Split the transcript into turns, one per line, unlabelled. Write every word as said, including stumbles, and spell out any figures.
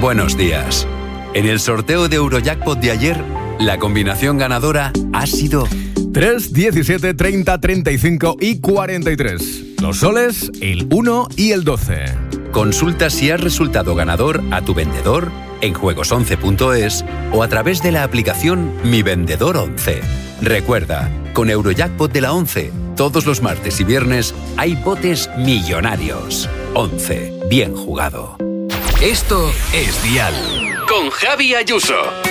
Buenos días. En el sorteo de Eurojackpot de ayer, la combinación ganadora ha sido
tres, diecisiete, treinta, treinta y cinco y cuarenta y tres. Los soles, el uno y el doce.
Consulta si has resultado ganador a tu vendedor en juegos once punto es o a través de la aplicación Mi Vendedor once. Recuerda, con Eurojackpot de la once, todos los martes y viernes hay botes millonarios. once. Bien jugado.
Esto es Dial. Con Javi Ayuso.